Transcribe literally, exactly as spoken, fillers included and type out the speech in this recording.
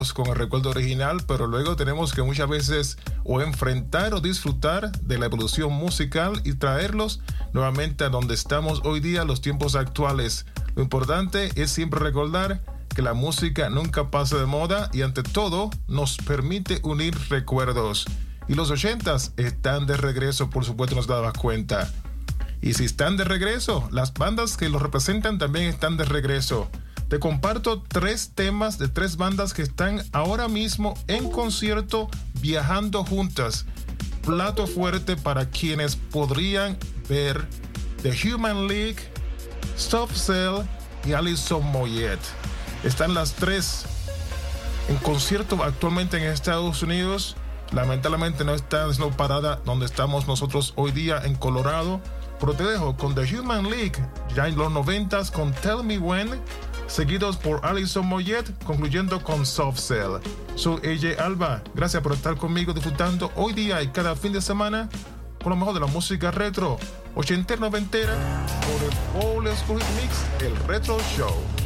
quedamos con el recuerdo original, pero luego tenemos que muchas veces o enfrentar o disfrutar de la evolución musical y traerlos nuevamente a donde estamos hoy día, los tiempos actuales. Lo importante es siempre recordar que la música nunca pasa de moda y ante todo nos permite unir recuerdos. Y los ochentas están de regreso, por supuesto, nos dabas cuenta. Y si están de regreso, las bandas que los representan también están de regreso. Te comparto tres temas de tres bandas que están ahora mismo en concierto viajando juntas. Plato fuerte para quienes podrían ver The Human League, Soft Cell y Alison Moyet. Están las tres en concierto actualmente en Estados Unidos. Lamentablemente no están haciendo parada donde estamos nosotros hoy día en Colorado. Pero te dejo con The Human League, ya en los noventas, con Tell Me When, seguidos por Alison Moyet, concluyendo con Soft Cell. Soy A J Alba, gracias por estar conmigo disfrutando hoy día y cada fin de semana con lo mejor de la música retro, ochentera, noventera, por el Old School Mix, el Retro Show.